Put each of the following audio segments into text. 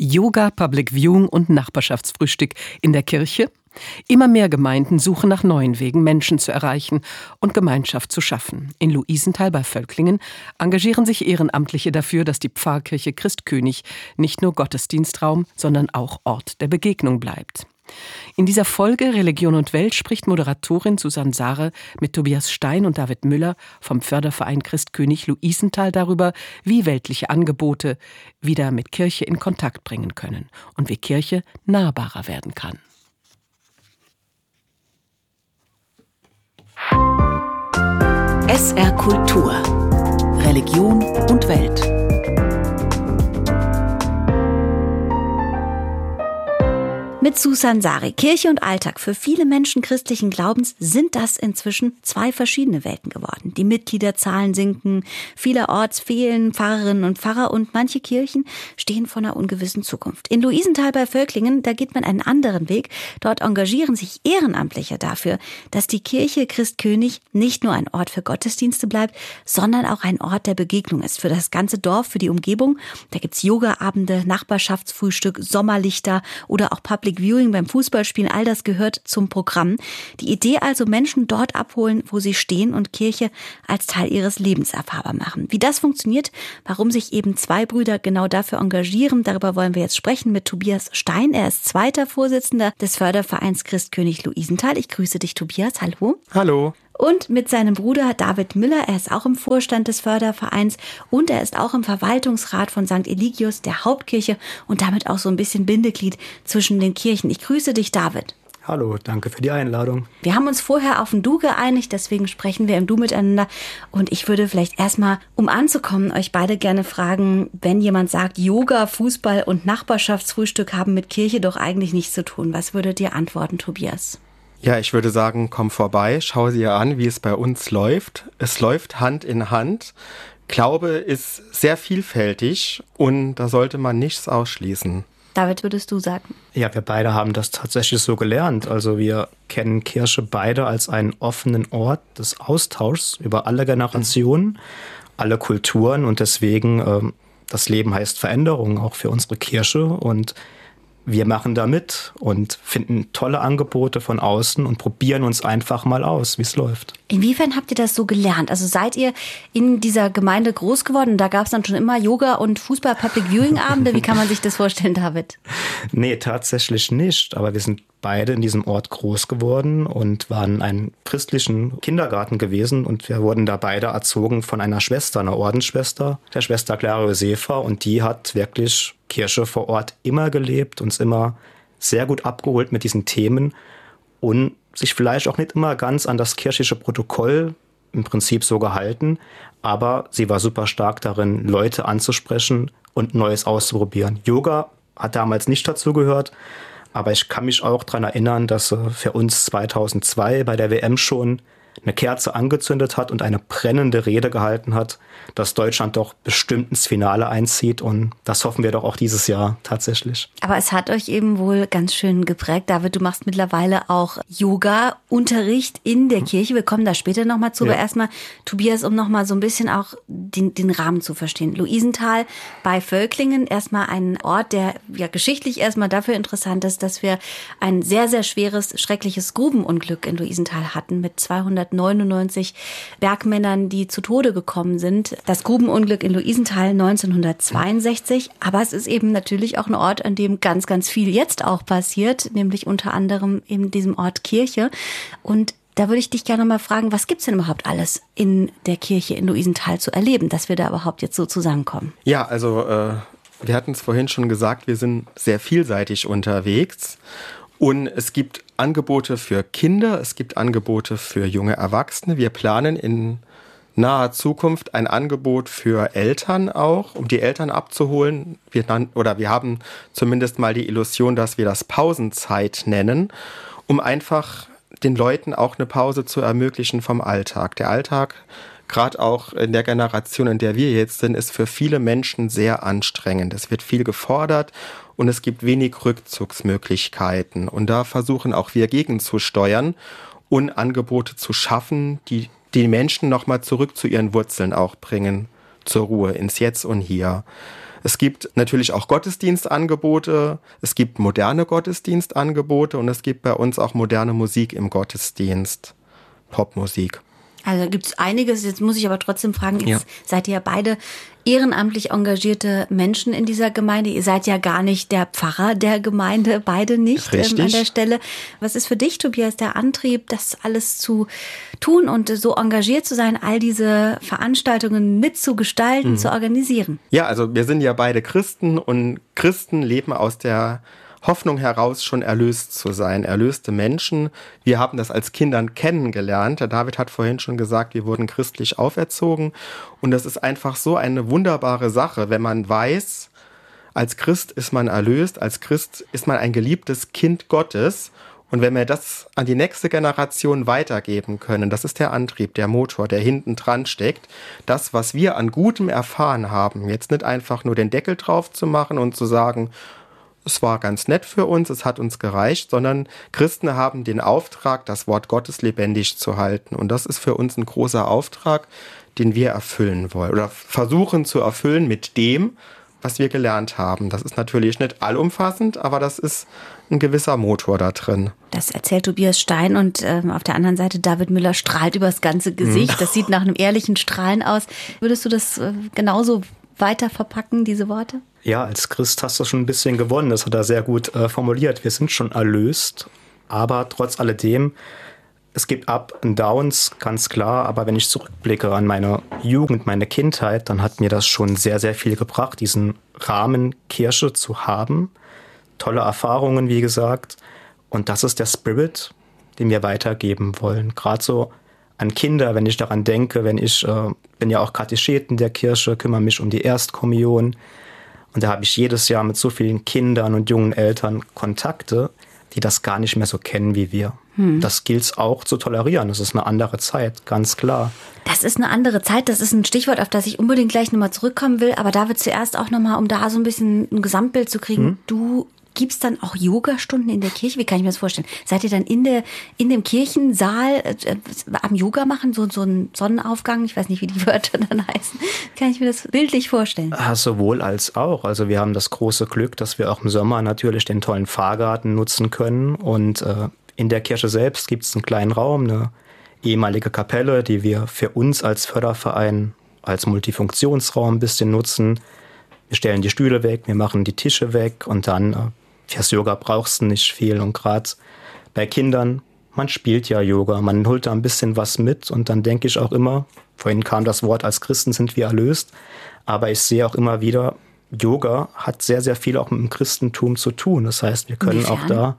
Yoga, Public Viewing und Nachbarschaftsfrühstück in der Kirche? Immer mehr Gemeinden suchen nach neuen Wegen, Menschen zu erreichen und Gemeinschaft zu schaffen. In Luisenthal bei Völklingen engagieren sich Ehrenamtliche dafür, dass die Pfarrkirche Christkönig nicht nur Gottesdienstraum, sondern auch Ort der Begegnung bleibt. In dieser Folge Religion und Welt spricht Moderatorin Susanne Sare mit Tobias Stein und David Müller vom Förderverein Christkönig Luisenthal darüber, wie weltliche Angebote wieder mit Kirche in Kontakt bringen können und wie Kirche nahbarer werden kann. SR Kultur. Religion und Welt. Mit Susanne Sare. Kirche und Alltag. Für viele Menschen christlichen Glaubens sind das inzwischen zwei verschiedene Welten geworden. Die Mitgliederzahlen sinken, vielerorts fehlen Pfarrerinnen und Pfarrer und manche Kirchen stehen vor einer ungewissen Zukunft. In Luisenthal bei Völklingen, da geht man einen anderen Weg. Dort engagieren sich Ehrenamtliche dafür, dass die Kirche Christkönig nicht nur ein Ort für Gottesdienste bleibt, sondern auch ein Ort der Begegnung ist. Für das ganze Dorf, für die Umgebung. Da gibt's Yogaabende, Nachbarschaftsfrühstück, Sommerlichter oder auch Public Viewing beim Fußballspielen, all das gehört zum Programm. Die Idee also, Menschen dort abholen, wo sie stehen und Kirche als Teil ihres Lebens erfahrbar machen. Wie das funktioniert, warum sich eben zwei Brüder genau dafür engagieren, darüber wollen wir jetzt sprechen mit Tobias Stein. Er ist zweiter Vorsitzender des Fördervereins Christkönig Luisenthal. Ich grüße dich, Tobias. Hallo. Hallo. Und mit seinem Bruder David Müller, er ist auch im Vorstand des Fördervereins und er ist auch im Verwaltungsrat von St. Eligius, der Hauptkirche und damit auch so ein bisschen Bindeglied zwischen den Kirchen. Ich grüße dich, David. Hallo, danke für die Einladung. Wir haben uns vorher auf ein Du geeinigt, deswegen sprechen wir im Du miteinander. Und ich würde vielleicht erstmal, um anzukommen, euch beide gerne fragen, wenn jemand sagt, Yoga, Fußball und Nachbarschaftsfrühstück haben mit Kirche doch eigentlich nichts zu tun. Was würdet ihr antworten, Tobias? Ja, ich würde sagen, komm vorbei, schau dir an, wie es bei uns läuft. Es läuft Hand in Hand. Glaube ist sehr vielfältig und da sollte man nichts ausschließen. David, würdest du sagen? Ja, wir beide haben das tatsächlich so gelernt. Also wir kennen Kirche beide als einen offenen Ort des Austauschs über alle Generationen, alle Kulturen und deswegen, das Leben heißt Veränderung, auch für unsere Kirche und wir machen da mit und finden tolle Angebote von außen und probieren uns einfach mal aus, wie es läuft. Inwiefern habt ihr das so gelernt? Also seid ihr in dieser Gemeinde groß geworden? Da gab es dann schon immer Yoga- und Fußball-Public-Viewing-Abende. Wie kann man sich das vorstellen, David? Nee, tatsächlich nicht. Aber wir sind beide in diesem Ort groß geworden und waren in einem christlichen Kindergarten gewesen. Und wir wurden da beide erzogen von einer Schwester, einer Ordensschwester, der Schwester Clara Josefa. Und die hat wirklich Kirche vor Ort immer gelebt, uns immer sehr gut abgeholt mit diesen Themen und sich vielleicht auch nicht immer ganz an das kirchliche Protokoll im Prinzip so gehalten, aber sie war super stark darin, Leute anzusprechen und Neues auszuprobieren. Yoga hat damals nicht dazu gehört, aber ich kann mich auch daran erinnern, dass sie für uns 2002 bei der WM schon eine Kerze angezündet hat und eine brennende Rede gehalten hat, dass Deutschland doch bestimmt ins Finale einzieht und das hoffen wir doch auch dieses Jahr tatsächlich. Aber es hat euch eben wohl ganz schön geprägt. David, du machst mittlerweile auch Yoga-Unterricht in der Kirche. Wir kommen da später nochmal zu. Ja. Aber erstmal, Tobias, um nochmal so ein bisschen auch den Rahmen zu verstehen. Luisenthal bei Völklingen, erstmal ein Ort, der ja geschichtlich erstmal dafür interessant ist, dass wir ein sehr, sehr schweres, schreckliches Grubenunglück in Luisenthal hatten mit 299 Bergmännern, die zu Tode gekommen sind. Das Grubenunglück in Luisenthal 1962. Aber es ist eben natürlich auch ein Ort, an dem ganz, ganz viel jetzt auch passiert, nämlich unter anderem in diesem Ort Kirche. Und da würde ich dich gerne mal fragen, was gibt's denn überhaupt alles in der Kirche in Luisenthal zu erleben, dass wir da überhaupt jetzt so zusammenkommen? Ja, also wir hatten es vorhin schon gesagt, wir sind sehr vielseitig unterwegs. Und es gibt Angebote für Kinder, es gibt Angebote für junge Erwachsene. Wir planen in naher Zukunft ein Angebot für Eltern auch, um die Eltern abzuholen. Wir haben zumindest mal die Illusion, dass wir das Pausenzeit nennen, um einfach den Leuten auch eine Pause zu ermöglichen vom Alltag. Der Alltag, gerade auch in der Generation, in der wir jetzt sind, ist für viele Menschen sehr anstrengend. Es wird viel gefordert und es gibt wenig Rückzugsmöglichkeiten. Und da versuchen auch wir gegenzusteuern und Angebote zu schaffen, die die Menschen nochmal zurück zu ihren Wurzeln auch bringen, zur Ruhe, ins Jetzt und Hier. Es gibt natürlich auch Gottesdienstangebote, es gibt moderne Gottesdienstangebote und es gibt bei uns auch moderne Musik im Gottesdienst, Popmusik. Also gibt es einiges. Jetzt muss ich aber trotzdem fragen, jetzt seid ihr ja beide ehrenamtlich engagierte Menschen in dieser Gemeinde. Ihr seid ja gar nicht der Pfarrer der Gemeinde, beide nicht an der Stelle. Was ist für dich, Tobias, der Antrieb, das alles zu tun und so engagiert zu sein, all diese Veranstaltungen mitzugestalten, zu organisieren? Ja, also wir sind ja beide Christen und Christen leben aus der Hoffnung heraus, schon erlöst zu sein, erlöste Menschen. Wir haben das als Kindern kennengelernt. Der David hat vorhin schon gesagt, wir wurden christlich auferzogen. Und das ist einfach so eine wunderbare Sache, wenn man weiß, als Christ ist man erlöst, als Christ ist man ein geliebtes Kind Gottes. Und wenn wir das an die nächste Generation weitergeben können, das ist der Antrieb, der Motor, der hinten dran steckt. Das, was wir an Gutem erfahren haben, jetzt nicht einfach nur den Deckel drauf zu machen und zu sagen, es war ganz nett für uns, es hat uns gereicht, sondern Christen haben den Auftrag, das Wort Gottes lebendig zu halten. Und das ist für uns ein großer Auftrag, den wir erfüllen wollen oder versuchen zu erfüllen mit dem, was wir gelernt haben. Das ist natürlich nicht allumfassend, aber das ist ein gewisser Motor da drin. Das erzählt Tobias Stein und auf der anderen Seite David Müller strahlt übers ganze Gesicht. Das sieht nach einem ehrlichen Strahlen aus. Würdest du das genauso weiter verpacken, diese Worte? Ja, als Christ hast du schon ein bisschen gewonnen. Das hat er sehr gut formuliert. Wir sind schon erlöst, aber trotz alledem, es gibt Up und Downs, ganz klar. Aber wenn ich zurückblicke an meine Jugend, meine Kindheit, dann hat mir das schon sehr, sehr viel gebracht, diesen Rahmen Kirche zu haben. Tolle Erfahrungen, wie gesagt. Und das ist der Spirit, den wir weitergeben wollen. Gerade so an Kinder, wenn ich daran denke, bin ja auch Katecheten der Kirche, kümmere mich um die Erstkommunion. Und da habe ich jedes Jahr mit so vielen Kindern und jungen Eltern Kontakte, die das gar nicht mehr so kennen wie wir. Das gilt es auch zu tolerieren. Das ist eine andere Zeit, ganz klar. Das ist eine andere Zeit. Das ist ein Stichwort, auf das ich unbedingt gleich nochmal zurückkommen will. Aber David, zuerst auch nochmal, um da so ein bisschen ein Gesamtbild zu kriegen. Du gibst dann auch Yogastunden in der Kirche? Wie kann ich mir das vorstellen? Seid ihr dann in dem Kirchensaal am Yoga machen? So ein Sonnenaufgang? Ich weiß nicht, wie die Wörter dann heißen. Kann ich mir das bildlich vorstellen? Sowohl als auch. Also wir haben das große Glück, dass wir auch im Sommer natürlich den tollen Pfarrgarten nutzen können. Und in der Kirche selbst gibt es einen kleinen Raum, eine ehemalige Kapelle, die wir für uns als Förderverein als Multifunktionsraum ein bisschen nutzen. Wir stellen die Stühle weg, wir machen die Tische weg und dann fürs Yoga brauchst du nicht viel. Und gerade bei Kindern, man spielt ja Yoga, man holt da ein bisschen was mit. Und dann denke ich auch immer, vorhin kam das Wort, als Christen sind wir erlöst. Aber ich sehe auch immer wieder, Yoga hat sehr, sehr viel auch mit dem Christentum zu tun. Das heißt, wir können auch da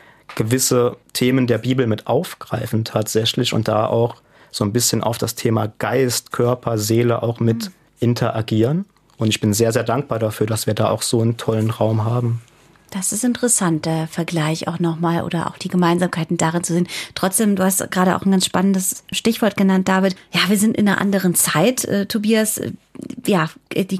gewisse Themen der Bibel mit aufgreifen tatsächlich und da auch so ein bisschen auf das Thema Geist, Körper, Seele auch mit interagieren. Und ich bin sehr, sehr dankbar dafür, dass wir da auch so einen tollen Raum haben. Das ist interessant, der Vergleich auch nochmal oder auch die Gemeinsamkeiten darin zu sehen. Trotzdem, du hast gerade auch ein ganz spannendes Stichwort genannt, David. Ja, wir sind in einer anderen Zeit, Tobias. Ja,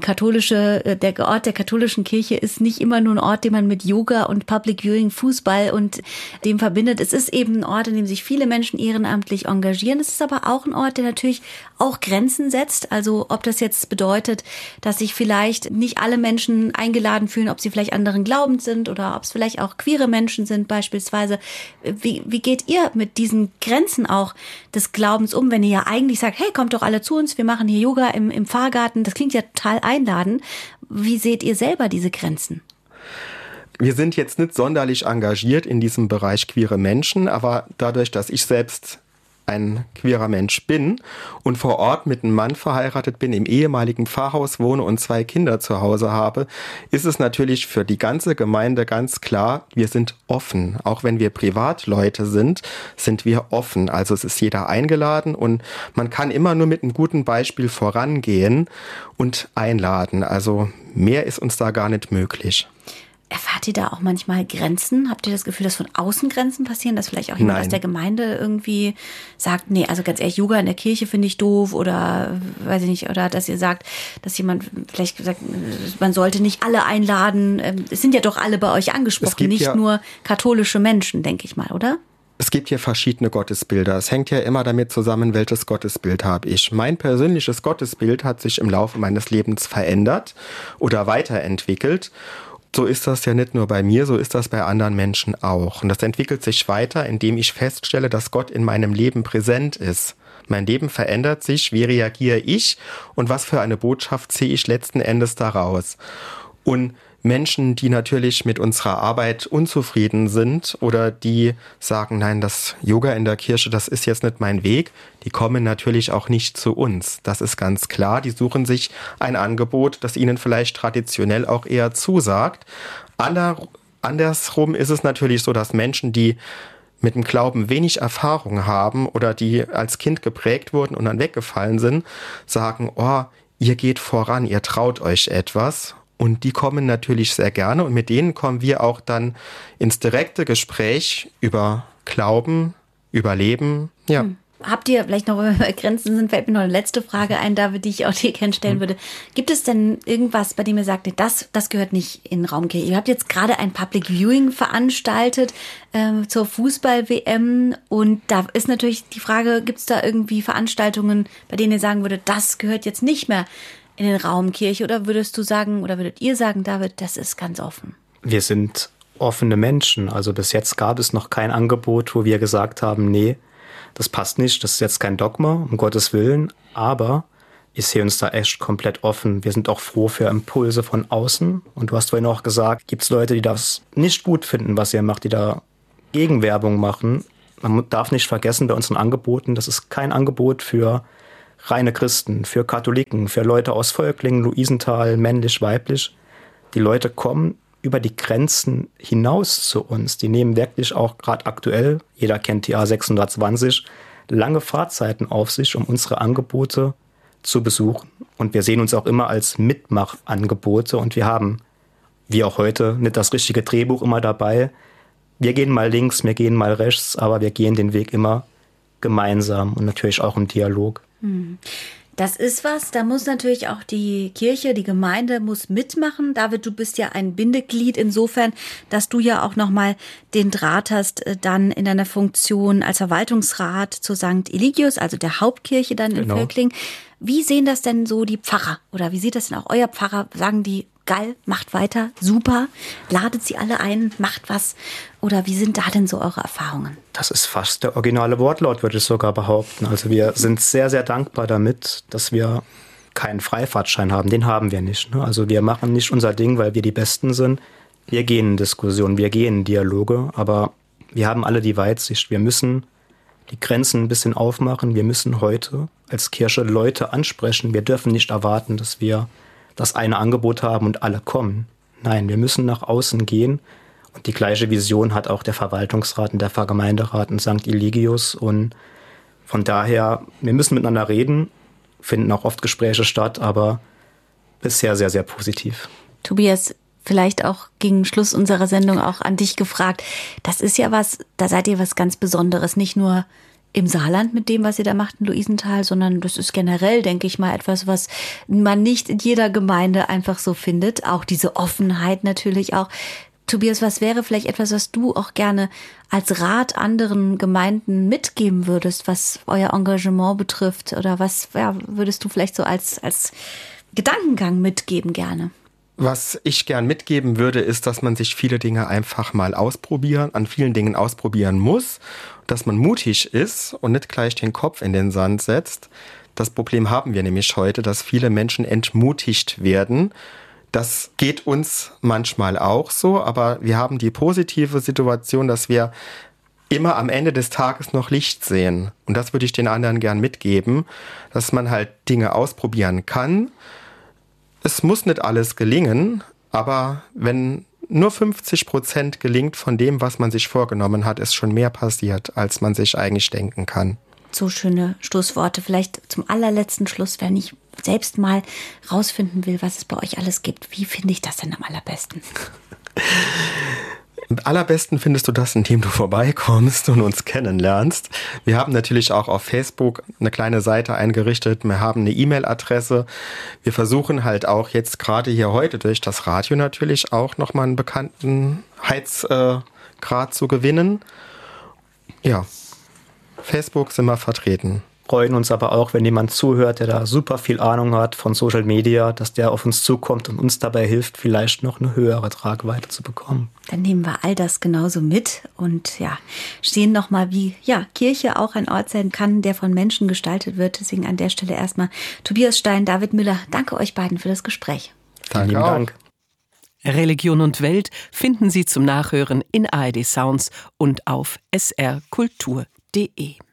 der Ort der katholischen Kirche ist nicht immer nur ein Ort, den man mit Yoga und Public Viewing, Fußball und dem verbindet. Es ist eben ein Ort, in dem sich viele Menschen ehrenamtlich engagieren. Es ist aber auch ein Ort, der natürlich auch Grenzen setzt. Also ob das jetzt bedeutet, dass sich vielleicht nicht alle Menschen eingeladen fühlen, ob sie vielleicht anderen Glaubens sind oder ob es vielleicht auch queere Menschen sind beispielsweise. Wie geht ihr mit diesen Grenzen auch des Glaubens um, wenn ihr ja eigentlich sagt, hey, kommt doch alle zu uns, wir machen hier Yoga im Pfarrgarten. Das klingt ja total einladend. Wie seht ihr selber diese Grenzen? Wir sind jetzt nicht sonderlich engagiert in diesem Bereich queere Menschen, aber dadurch, dass ich selbst ein queerer Mensch bin und vor Ort mit einem Mann verheiratet bin, im ehemaligen Pfarrhaus wohne und 2 Kinder zu Hause habe, ist es natürlich für die ganze Gemeinde ganz klar, wir sind offen. Auch wenn wir Privatleute sind wir offen. Also es ist jeder eingeladen und man kann immer nur mit einem guten Beispiel vorangehen und einladen. Also mehr ist uns da gar nicht möglich. Erfahrt ihr da auch manchmal Grenzen? Habt ihr das Gefühl, dass von außen Grenzen passieren? Dass vielleicht auch jemand aus der Gemeinde irgendwie sagt, nee, also ganz ehrlich, Yoga in der Kirche finde ich doof oder weiß ich nicht, oder dass ihr sagt, dass jemand vielleicht sagt, man sollte nicht alle einladen. Es sind ja doch alle bei euch angesprochen, nicht nur katholische Menschen, denke ich mal, oder? Es gibt hier verschiedene Gottesbilder. Es hängt ja immer damit zusammen, welches Gottesbild habe ich. Mein persönliches Gottesbild hat sich im Laufe meines Lebens verändert oder weiterentwickelt. So ist das ja nicht nur bei mir, so ist das bei anderen Menschen auch. Und das entwickelt sich weiter, indem ich feststelle, dass Gott in meinem Leben präsent ist. Mein Leben verändert sich, wie reagiere ich und was für eine Botschaft ziehe ich letzten Endes daraus. Und Menschen, die natürlich mit unserer Arbeit unzufrieden sind oder die sagen, nein, das Yoga in der Kirche, das ist jetzt nicht mein Weg, die kommen natürlich auch nicht zu uns. Das ist ganz klar. Die suchen sich ein Angebot, das ihnen vielleicht traditionell auch eher zusagt. Andersrum ist es natürlich so, dass Menschen, die mit dem Glauben wenig Erfahrung haben oder die als Kind geprägt wurden und dann weggefallen sind, sagen, oh, ihr geht voran, ihr traut euch etwas. Und die kommen natürlich sehr gerne und mit denen kommen wir auch dann ins direkte Gespräch über Glauben, über Leben. Ja. Habt ihr, vielleicht noch, wenn wir bei Grenzen sind, fällt mir noch eine letzte Frage ein, David, die ich auch dir gerne stellen würde. Gibt es denn irgendwas, bei dem ihr sagt, das gehört nicht in Raumkirche? Ihr habt jetzt gerade ein Public Viewing veranstaltet zur Fußball-WM und da ist natürlich die Frage, gibt es da irgendwie Veranstaltungen, bei denen ihr sagen würdet, das gehört jetzt nicht mehr in den Raumkirche, oder würdet ihr sagen, David, das ist ganz offen? Wir sind offene Menschen. Also bis jetzt gab es noch kein Angebot, wo wir gesagt haben, nee, das passt nicht, das ist jetzt kein Dogma, um Gottes Willen. Aber ich sehe uns da echt komplett offen. Wir sind auch froh für Impulse von außen. Und du hast vorhin auch gesagt, gibt es Leute, die das nicht gut finden, was ihr macht, die da Gegenwerbung machen. Man darf nicht vergessen, bei unseren Angeboten, das ist kein Angebot für reine Christen, für Katholiken, für Leute aus Völklingen, Luisenthal, männlich, weiblich. Die Leute kommen über die Grenzen hinaus zu uns. Die nehmen wirklich auch gerade aktuell, jeder kennt die A620, lange Fahrzeiten auf sich, um unsere Angebote zu besuchen. Und wir sehen uns auch immer als Mitmachangebote und wir haben, wie auch heute, nicht das richtige Drehbuch immer dabei. Wir gehen mal links, wir gehen mal rechts, aber wir gehen den Weg immer gemeinsam und natürlich auch im Dialog. Das ist was, da muss natürlich auch die Kirche, die Gemeinde muss mitmachen. David, du bist ja ein Bindeglied insofern, dass du ja auch nochmal den Draht hast, dann in deiner Funktion als Verwaltungsrat zu St. Eligius, also der Hauptkirche dann in Völklingen. Wie sehen das denn so die Pfarrer? Oder wie sieht das denn auch euer Pfarrer? Sagen die, geil, macht weiter, super, ladet sie alle ein, macht was? Oder wie sind da denn so eure Erfahrungen? Das ist fast der originale Wortlaut, würde ich sogar behaupten. Also wir sind sehr, sehr dankbar damit, dass wir keinen Freifahrtschein haben. Den haben wir nicht. Ne? Also wir machen nicht unser Ding, weil wir die Besten sind. Wir gehen in Diskussionen, wir gehen in Dialoge, aber wir haben alle die Weitsicht. Wir müssen die Grenzen ein bisschen aufmachen. Wir müssen heute als Kirche Leute ansprechen. Wir dürfen nicht erwarten, dass wir das eine Angebot haben und alle kommen. Nein, wir müssen nach außen gehen. Und die gleiche Vision hat auch der Verwaltungsrat und der Pfarrgemeinderat in St. Eligius. Und von daher, wir müssen miteinander reden, finden auch oft Gespräche statt, aber bisher sehr, sehr positiv. Tobias, vielleicht auch gegen Schluss unserer Sendung auch an dich gefragt. Das ist ja was, da seid ihr was ganz Besonderes, nicht nur im Saarland mit dem, was ihr da macht in Luisenthal, sondern das ist generell, denke ich mal, etwas, was man nicht in jeder Gemeinde einfach so findet. Auch diese Offenheit natürlich auch. Tobias, was wäre vielleicht etwas, was du auch gerne als Rat anderen Gemeinden mitgeben würdest, was euer Engagement betrifft? Oder was würdest du vielleicht so als Gedankengang mitgeben gerne? Was ich gern mitgeben würde, ist, dass man sich viele Dinge einfach mal an vielen Dingen ausprobieren muss, dass man mutig ist und nicht gleich den Kopf in den Sand setzt. Das Problem haben wir nämlich heute, dass viele Menschen entmutigt werden. Das geht uns manchmal auch so, aber wir haben die positive Situation, dass wir immer am Ende des Tages noch Licht sehen. Und das würde ich den anderen gern mitgeben, dass man halt Dinge ausprobieren kann. Es muss nicht alles gelingen, aber wenn nur 50% gelingt von dem, was man sich vorgenommen hat, ist schon mehr passiert, als man sich eigentlich denken kann. So schöne Schlussworte. Vielleicht zum allerletzten Schluss, wenn ich selbst mal rausfinden will, was es bei euch alles gibt. Wie finde ich das denn am allerbesten? Am allerbesten findest du das, indem du vorbeikommst und uns kennenlernst. Wir haben natürlich auch auf Facebook eine kleine Seite eingerichtet. Wir haben eine E-Mail-Adresse. Wir versuchen halt auch jetzt gerade hier heute durch das Radio natürlich auch nochmal einen Bekanntheitsgrad zu gewinnen. Ja, Facebook sind wir vertreten. Freuen uns aber auch, wenn jemand zuhört, der da super viel Ahnung hat von Social Media, dass der auf uns zukommt und uns dabei hilft, vielleicht noch eine höhere Tragweite zu bekommen. Dann nehmen wir all das genauso mit und sehen nochmal, wie Kirche auch ein Ort sein kann, der von Menschen gestaltet wird. Deswegen an der Stelle erstmal Tobias Stein, David Müller, danke euch beiden für das Gespräch. Danke Lieben auch. Dank. Religion und Welt finden Sie zum Nachhören in ARD Sounds und auf srkultur.de.